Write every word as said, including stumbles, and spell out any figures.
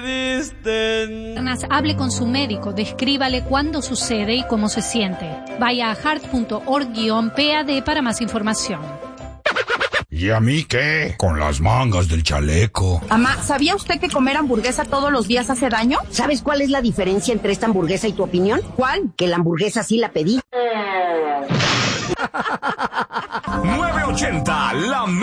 diste. Hable con su médico, descríbale cuándo sucede y cómo se siente. Vaya a heart punto org guión P A D para más información. ¿Y a mí qué? Con las mangas del chaleco. Mamá, ¿sabía usted que comer hamburguesa todos los días hace daño? ¿Sabes cuál es la diferencia entre esta hamburguesa y tu opinión? ¿Cuál? Que la hamburguesa sí la pedí. nueve ochenta, la